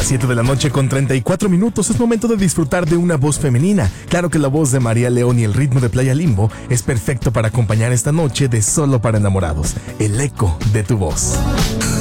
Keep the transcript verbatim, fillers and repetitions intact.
las siete de la noche con treinta y cuatro minutos es momento de disfrutar de una voz femenina. Claro que la voz de María León y el ritmo de Playa Limbo es perfecto para acompañar esta noche de Solo para Enamorados. El eco de tu voz.